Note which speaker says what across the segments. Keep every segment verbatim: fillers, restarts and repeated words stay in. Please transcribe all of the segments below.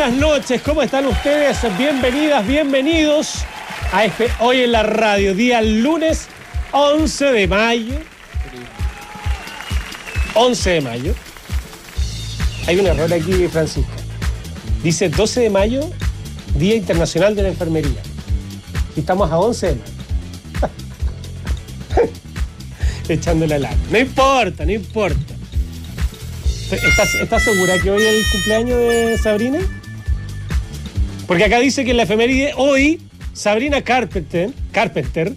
Speaker 1: buenas noches, ¿cómo están ustedes? Bienvenidas, bienvenidos a este Hoy en la Radio, día lunes once de mayo. once de mayo. Hay un error aquí, Francisca. Dice doce de mayo, Día Internacional de la Enfermería. Y estamos a once de mayo. Echándole al aire. No importa, no importa. ¿Estás, ¿Estás segura que hoy es el cumpleaños de Sabrina? Porque acá dice que en la efeméride hoy, Sabrina Carpenter, Carpenter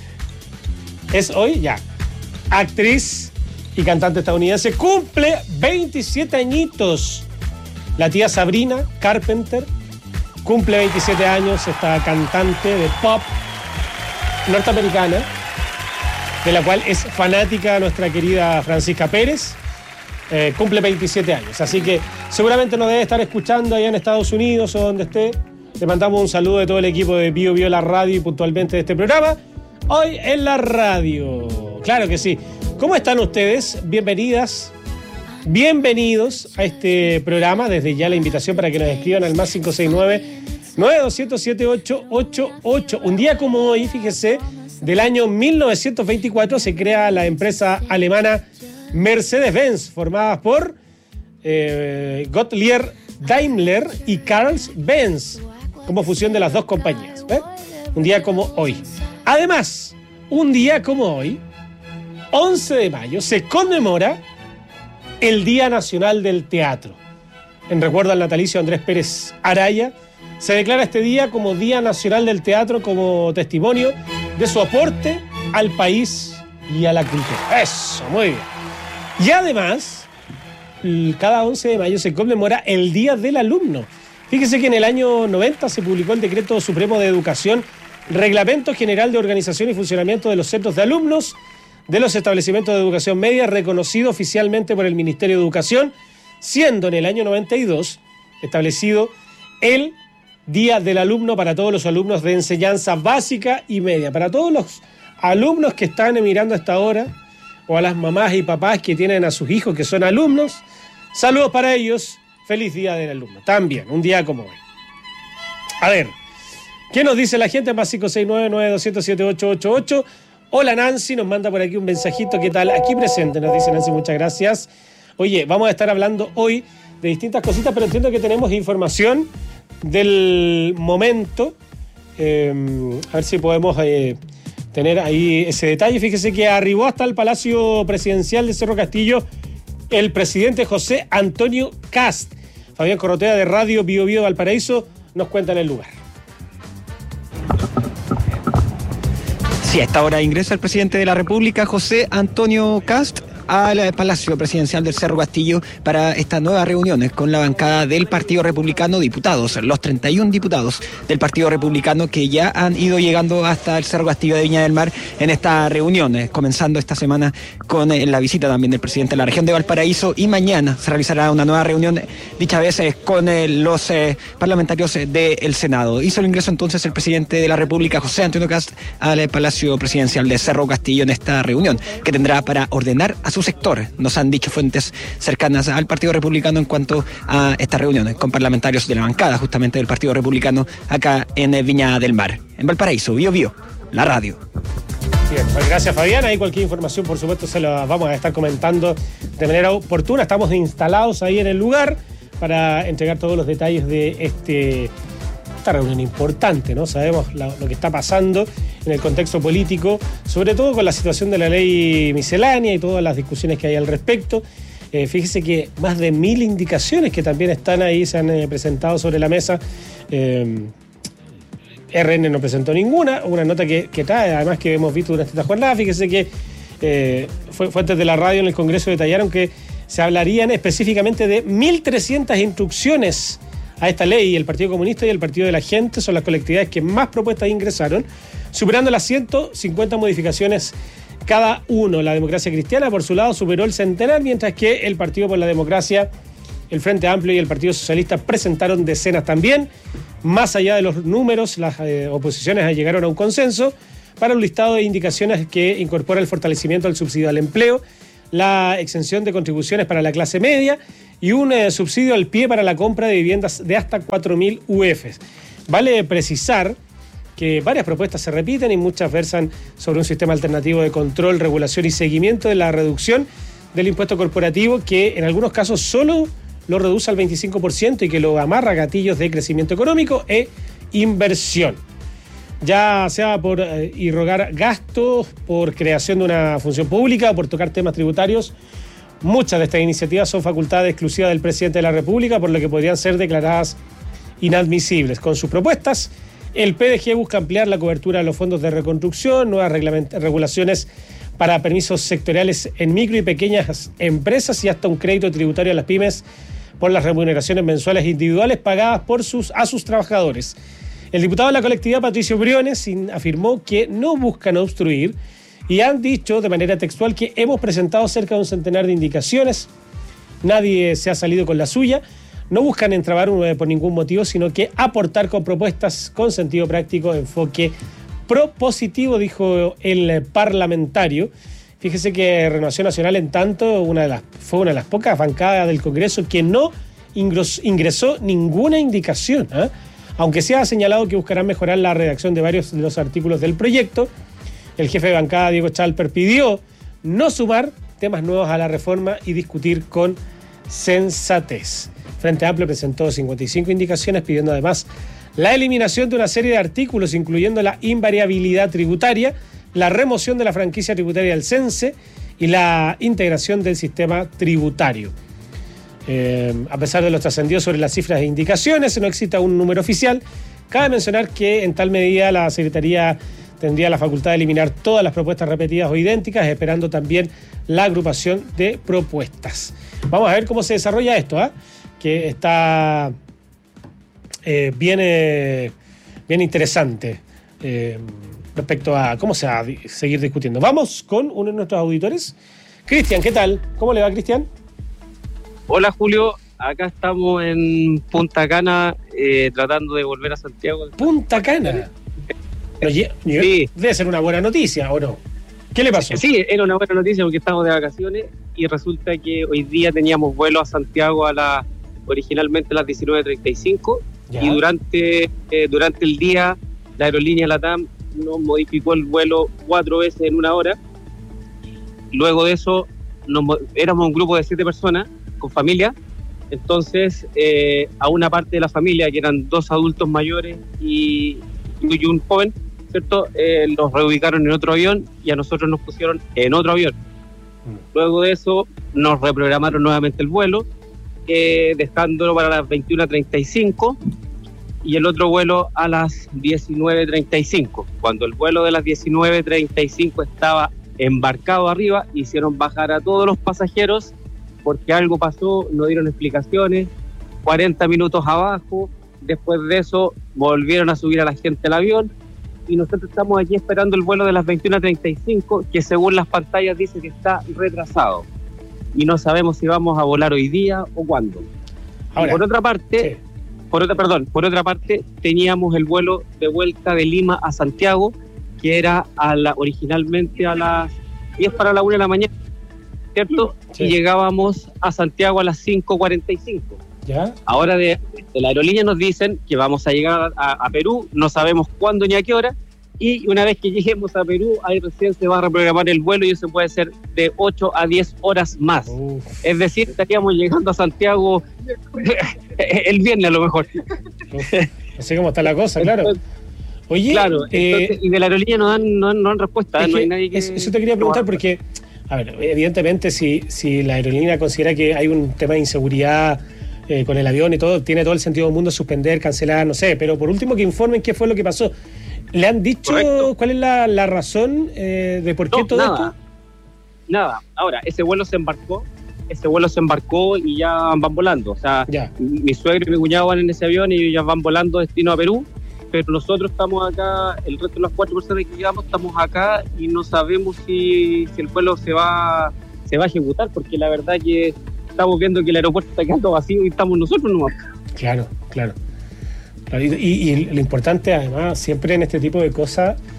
Speaker 1: es hoy, ya, actriz y cantante estadounidense, cumple veintisiete añitos. La tía Sabrina Carpenter cumple veintisiete años, esta cantante de pop norteamericana, de la cual es fanática nuestra querida Francisca Pérez. Eh, cumple veintisiete años, así que seguramente nos debe estar escuchando allá en Estados Unidos o donde esté. Le mandamos un saludo de todo el equipo de Bio Bio la Radio y puntualmente de este programa Hoy en la Radio. Claro que sí. ¿Cómo están ustedes? Bienvenidas, bienvenidos a este programa. Desde ya la invitación para que nos escriban al más cinco seis nueve, nueve dos cero siete, ocho ocho ocho. Un día como hoy, fíjese, del año mil novecientos veinticuatro se crea la empresa alemana Mercedes-Benz, formada por eh, Gottlieb Daimler y Karl Benz, como fusión de las dos compañías. ¿eh? Un día como hoy. Además, un día como hoy, once de mayo, se conmemora el Día Nacional del Teatro. En recuerdo al natalicio de Andrés Pérez Araya, se declara este día como Día Nacional del Teatro como testimonio de su aporte al país y a la cultura. Eso, muy bien. Y además, cada once de mayo se conmemora el Día del Alumno. Fíjese que en el año noventa se publicó el Decreto Supremo de Educación, Reglamento General de Organización y Funcionamiento de los Centros de Alumnos de los Establecimientos de Educación Media, reconocido oficialmente por el Ministerio de Educación, siendo en el año noventa y dos establecido el Día del Alumno para todos los alumnos de enseñanza básica y media. Para todos los alumnos que están emigrando a esta hora, o a las mamás y papás que tienen a sus hijos que son alumnos, saludos para ellos, feliz Día del Alumno, también, un día como hoy. A ver, ¿qué nos dice la gente? Más cinco seis nueve, nueve dos cero siete, ocho ocho ocho. Hola Nancy, nos manda por aquí un mensajito, ¿qué tal? Aquí presente, nos dice Nancy, muchas gracias. Oye, vamos a estar hablando hoy de distintas cositas, pero entiendo que tenemos información del momento, eh, a ver si podemos... Eh, tener ahí ese detalle. Fíjese que arribó hasta el Palacio Presidencial de Cerro Castillo el presidente José Antonio Kast. Fabián Corrotea de Radio Bio Bio Valparaíso nos cuenta en el lugar.
Speaker 2: Sí, a esta hora ingresa el presidente de la República, José Antonio Kast, al Palacio Presidencial del Cerro Castillo para estas nuevas reuniones con la bancada del Partido Republicano, diputados, los treinta y uno diputados del Partido Republicano que ya han ido llegando hasta el Cerro Castillo de Viña del Mar en estas reuniones, comenzando esta semana con eh, la visita también del presidente de la región de Valparaíso, y mañana se realizará una nueva reunión, dicha vez eh, con eh, los eh, parlamentarios eh, del Senado. Hizo el ingreso entonces el presidente de la República, José Antonio Kast, al eh, Palacio Presidencial de Cerro Castillo en esta reunión que tendrá para ordenar a su sector, nos han dicho fuentes cercanas al Partido Republicano en cuanto a estas reuniones con parlamentarios de la bancada justamente del Partido Republicano acá en Viña del Mar. En Valparaíso, Bio Bio, la radio.
Speaker 1: Bien, pues gracias Fabián, ahí cualquier información por supuesto se la vamos a estar comentando de manera oportuna. Estamos instalados ahí en el lugar para entregar todos los detalles de este esta reunión importante, ¿no? Sabemos la, lo que está pasando en el contexto político, sobre todo con la situación de la ley miscelánea y todas las discusiones que hay al respecto. Eh, fíjese que más de mil indicaciones que también están ahí, se han eh, presentado sobre la mesa. Eh, R N no presentó ninguna, una nota que, que trae, además que hemos visto durante esta jornada. Fíjese que eh, fuentes de la radio en el Congreso detallaron que se hablarían específicamente de mil trescientas instrucciones a esta ley. El Partido Comunista y el Partido de la Gente son las colectividades que más propuestas ingresaron, superando las ciento cincuenta modificaciones cada uno. La Democracia Cristiana, por su lado, superó el centenar, mientras que el Partido por la Democracia, el Frente Amplio y el Partido Socialista presentaron decenas también. Más allá de los números, las eh, oposiciones llegaron a un consenso para un listado de indicaciones que incorpora el fortalecimiento del subsidio al empleo, la exención de contribuciones para la clase media y un eh, subsidio al pie para la compra de viviendas de hasta cuatro mil U Fs. Vale precisar que varias propuestas se repiten y muchas versan sobre un sistema alternativo de control, regulación y seguimiento de la reducción del impuesto corporativo, que en algunos casos solo lo reduce al veinticinco por ciento y que lo amarra a gatillos de crecimiento económico e inversión. Ya sea por eh, irrogar gastos, por creación de una función pública o por tocar temas tributarios, muchas de estas iniciativas son facultades exclusivas del presidente de la República, por lo que podrían ser declaradas inadmisibles. Con sus propuestas, el P D G busca ampliar la cobertura de los fondos de reconstrucción, nuevas regulaciones para permisos sectoriales en micro y pequeñas empresas y hasta un crédito tributario a las pymes por las remuneraciones mensuales individuales pagadas por sus, a sus trabajadores. El diputado de la colectividad, Patricio Briones, afirmó que no buscan obstruir y han dicho de manera textual que hemos presentado cerca de un centenar de indicaciones, nadie se ha salido con la suya. No buscan entrabar por ningún motivo, sino que aportar con propuestas con sentido práctico, enfoque propositivo, dijo el parlamentario. Fíjese que Renovación Nacional, en tanto, una de las, fue una de las pocas bancadas del Congreso que no ingresó, ingresó ninguna indicación, ¿eh? Aunque se ha señalado que buscarán mejorar la redacción de varios de los artículos del proyecto. El jefe de bancada, Diego Chalper, pidió no sumar temas nuevos a la reforma y discutir con sensatez. Frente Amplio presentó cincuenta y cinco indicaciones, pidiendo además la eliminación de una serie de artículos, incluyendo la invariabilidad tributaria, la remoción de la franquicia tributaria del CENSE y la integración del sistema tributario. Eh, a pesar de los trascendidos sobre las cifras e indicaciones, no existe un número oficial. Cabe mencionar que en tal medida la Secretaría tendría la facultad de eliminar todas las propuestas repetidas o idénticas, esperando también la agrupación de propuestas. Vamos a ver cómo se desarrolla esto, ¿eh? que está eh, bien, eh, bien interesante eh, respecto a cómo se va a seguir discutiendo. Vamos con uno de nuestros auditores. Cristian, ¿qué tal? ¿Cómo le va, Cristian?
Speaker 3: Hola, Julio. Acá estamos en Punta Cana eh, tratando de volver a Santiago.
Speaker 1: ¿Punta Cana? Sí. Debe ser una buena noticia, ¿o no? ¿Qué le pasó?
Speaker 3: Sí, era una buena noticia porque estamos de vacaciones y resulta que hoy día teníamos vuelo a Santiago a la originalmente a las diecinueve treinta y cinco y durante, eh, durante el día la aerolínea LATAM nos modificó el vuelo cuatro veces en una hora. Luego de eso nos, éramos un grupo de siete personas con familia, entonces eh, a una parte de la familia, que eran dos adultos mayores y, y un joven, ¿cierto? Eh, los reubicaron en otro avión y a nosotros nos pusieron en otro avión. Luego de eso nos reprogramaron nuevamente el vuelo, eh, dejándolo para las veintiuna treinta y cinco y el otro vuelo a las diecinueve treinta y cinco. Cuando el vuelo de las diecinueve treinta y cinco estaba embarcado arriba, hicieron bajar a todos los pasajeros porque algo pasó, no dieron explicaciones, cuarenta minutos abajo, después de eso volvieron a subir a la gente al avión y nosotros estamos aquí esperando el vuelo de las veintiuna treinta y cinco, que según las pantallas dice que está retrasado y no sabemos si vamos a volar hoy día o cuándo. Ahora, por otra parte, sí. por otra, perdón, por otra parte teníamos el vuelo de vuelta de Lima a Santiago, que era a la, originalmente a las diez para la una de la mañana, ¿cierto? Sí. Y llegábamos a Santiago a las cinco cuarenta y cinco. ¿Ya? Ahora de, de la aerolínea nos dicen que vamos a llegar a, a Perú, no sabemos cuándo ni a qué hora, y una vez que lleguemos a Perú, ahí recién se va a reprogramar el vuelo y eso puede ser de ocho a diez horas más. Uf. Es decir, estaríamos llegando a Santiago el viernes a lo mejor.
Speaker 1: Uf. Así como está la cosa, claro. Oye,
Speaker 3: claro, eh, entonces, y de la aerolínea no dan, no, no dan respuesta, no hay nadie que...
Speaker 1: Eso te quería preguntar porque, a ver, evidentemente si, si la aerolínea considera que hay un tema de inseguridad eh, con el avión y todo, tiene todo el sentido del mundo suspender, cancelar, no sé, pero por último que informen qué fue lo que pasó. ¿Le han dicho Correcto. cuál es la, la razón eh, de por qué no, todo
Speaker 3: nada,
Speaker 1: esto?
Speaker 3: Nada, ahora, ese vuelo se embarcó, ese vuelo se embarcó y ya van volando, o sea, ya. Mi suegro y mi cuñado van en ese avión y ya van volando destino a Perú, pero nosotros estamos acá, el resto de las cuatro personas que llegamos estamos acá y no sabemos si, si el vuelo se va, se va a ejecutar, porque la verdad que estamos viendo que el aeropuerto está quedando vacío y estamos nosotros nomás.
Speaker 1: Claro, claro. Y, y, y lo importante, además, siempre en este tipo de cosas,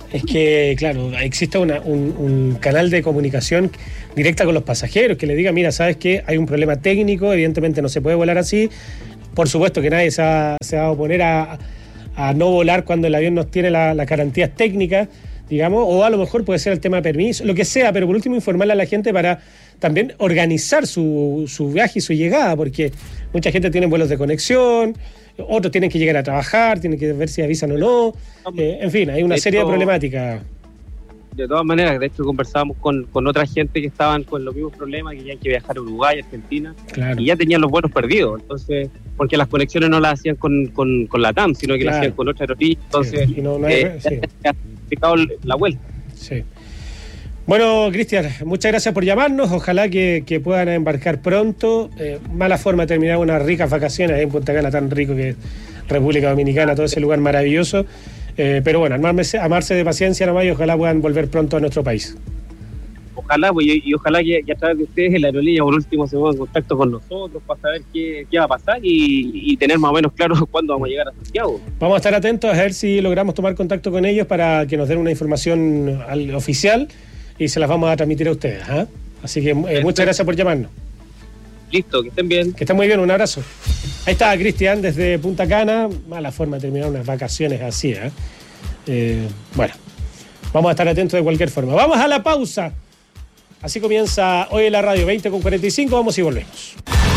Speaker 1: es que, claro, existe una, un, un canal de comunicación directa con los pasajeros, que le diga, mira, ¿sabes qué? Hay un problema técnico, evidentemente no se puede volar así. Por supuesto que nadie se va, se va a oponer a, a no volar cuando el avión no tiene la, las garantías técnicas, digamos, o a lo mejor puede ser el tema de permiso, lo que sea, pero por último informarle a la gente para también organizar su, su viaje y su llegada, porque mucha gente tiene vuelos de conexión, otros tienen que llegar a trabajar, tienen que ver si avisan o no, eh, en fin, hay una
Speaker 3: de
Speaker 1: serie
Speaker 3: hecho,
Speaker 1: de problemáticas.
Speaker 3: De todas maneras, de hecho conversábamos con, con otra gente que estaban con los mismos problemas, que tenían que viajar a Uruguay, Argentina,
Speaker 1: Claro.
Speaker 3: y ya tenían los vuelos perdidos, entonces, porque las conexiones no las hacían con, con, con la T A M, sino que
Speaker 1: Claro.
Speaker 3: las hacían con otra aerolínea, entonces,
Speaker 1: Sí, y no- no hay-
Speaker 3: eh,
Speaker 1: sí.
Speaker 3: ha complicado la vuelta.
Speaker 1: Sí. Bueno, Cristian, muchas gracias por llamarnos. Ojalá que, que puedan embarcar pronto. Eh, mala forma de terminar unas ricas vacaciones ahí en Punta Cana, tan rico que es República Dominicana, todo ese lugar maravilloso. Eh, pero bueno, amarse, amarse de paciencia nomás y ojalá puedan volver pronto a nuestro país.
Speaker 3: Ojalá, pues, y, y ojalá que, que a través de ustedes la aerolínea por último se ponga en contacto con nosotros para saber qué, qué va a pasar y, y tener más o menos claro cuándo vamos a llegar a Santiago.
Speaker 1: Vamos a estar atentos a ver si logramos tomar contacto con ellos para que nos den una información al- oficial y se las vamos a transmitir a ustedes. ¿Ah? Así que eh, muchas gracias por llamarnos.
Speaker 3: Listo, que estén bien.
Speaker 1: Que estén muy bien, un abrazo. Ahí está Cristian desde Punta Cana. Mala forma de terminar unas vacaciones así. ¿eh? Eh, bueno, vamos a estar atentos de cualquier forma. Vamos a la pausa. Así comienza hoy en la radio, veinte con cuarenta y cinco. Vamos y volvemos.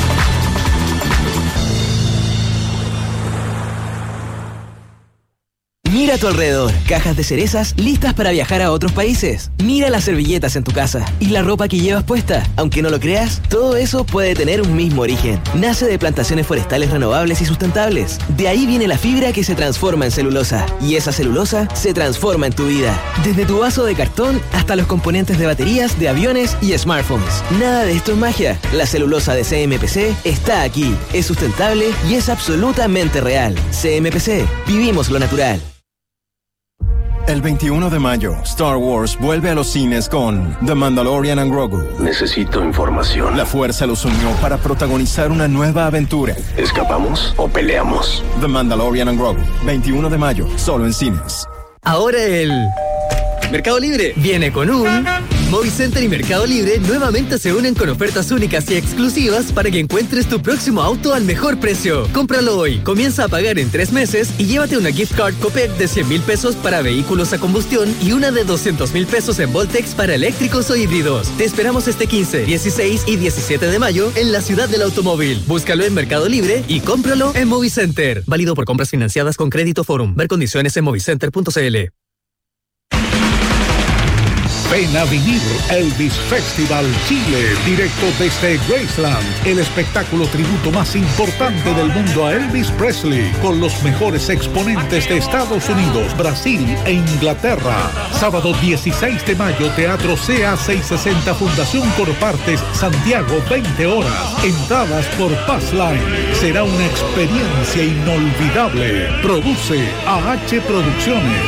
Speaker 4: Mira a tu alrededor, cajas de cerezas listas para viajar a otros países. Mira las servilletas en tu casa y la ropa que llevas puesta. Aunque no lo creas, todo eso puede tener un mismo origen. Nace de plantaciones forestales renovables y sustentables. De ahí viene la fibra que se transforma en celulosa. Y esa celulosa se transforma en tu vida. Desde tu vaso de cartón hasta los componentes de baterías, de aviones y smartphones. Nada de esto es magia. La celulosa de C M P C está aquí. Es sustentable y es absolutamente real. C M P C. Vivimos lo natural.
Speaker 5: El veintiuno de mayo, Star Wars vuelve a los cines con The Mandalorian and Grogu.
Speaker 6: Necesito información.
Speaker 5: La fuerza los unió para protagonizar una nueva aventura.
Speaker 6: ¿Escapamos o peleamos?
Speaker 5: The Mandalorian and Grogu, veintiuno de mayo, solo en cines.
Speaker 7: Ahora el Mercado Libre viene con un Movicenter y Mercado Libre nuevamente se unen con ofertas únicas y exclusivas para que encuentres tu próximo auto al mejor precio. Cómpralo hoy, comienza a pagar en tres meses y llévate una gift card Copec de cien mil pesos para vehículos a combustión y una de doscientos mil pesos en Voltex para eléctricos o híbridos. Te esperamos este quince, dieciséis y diecisiete de mayo en la ciudad del automóvil. Búscalo en Mercado Libre y cómpralo en Movicenter. Válido por compras financiadas con Crédito Forum. Ver condiciones en movicenter punto c l.
Speaker 8: Ven a vivir Elvis Festival Chile, directo desde Graceland, el espectáculo tributo más importante del mundo a Elvis Presley, con los mejores exponentes de Estados Unidos, Brasil e Inglaterra. Sábado dieciséis de mayo, Teatro C A seiscientos sesenta, Fundación Corpartes, Santiago, veinte horas. Entradas por Passline. Será una experiencia inolvidable. Produce A H Producciones.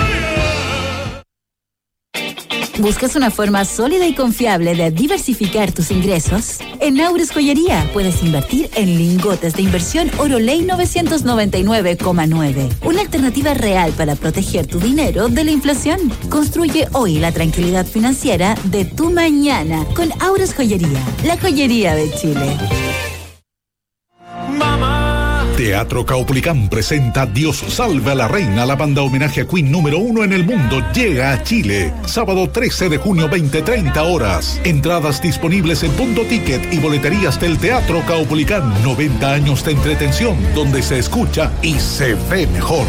Speaker 9: ¿Buscas una forma sólida y confiable de diversificar tus ingresos? En Aures Joyería puedes invertir en lingotes de inversión Oroley novecientos noventa y nueve coma nueve. Una alternativa real para proteger tu dinero de la inflación. Construye hoy la tranquilidad financiera de tu mañana con Aures Joyería, la joyería de Chile.
Speaker 8: Teatro Caupolicán presenta Dios salve a la reina. La banda homenaje a Queen número uno en el mundo llega a Chile. Sábado trece de junio, veinte treinta horas. Entradas disponibles en Punto Ticket y boleterías del Teatro Caupolicán. noventa años de entretención donde se escucha y se ve mejor.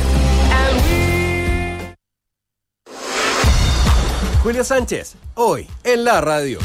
Speaker 10: Julio Sánchez, hoy en la radio.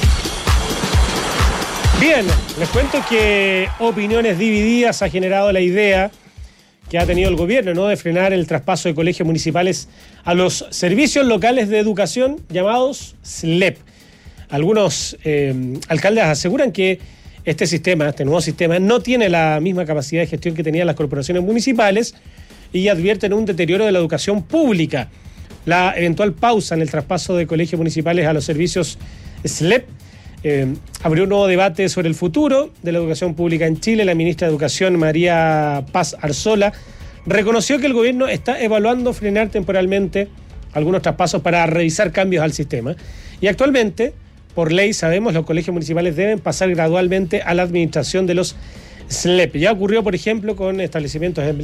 Speaker 1: Bien, les cuento que opiniones divididas ha generado la idea que ha tenido el gobierno, ¿no?, de frenar el traspaso de colegios municipales a los servicios locales de educación llamados S L E P. Algunos eh, alcaldes aseguran que este sistema, este nuevo sistema, no tiene la misma capacidad de gestión que tenían las corporaciones municipales y advierten un deterioro de la educación pública. La eventual pausa en el traspaso de colegios municipales a los servicios S L E P Eh, abrió un nuevo debate sobre el futuro de la educación pública en Chile. La ministra de Educación, María Paz Arzola, reconoció que el gobierno está evaluando frenar temporalmente algunos traspasos para revisar cambios al sistema. Y actualmente, por ley, sabemos, los colegios municipales deben pasar gradualmente a la administración de los S L E P. Ya ocurrió, por ejemplo, con establecimientos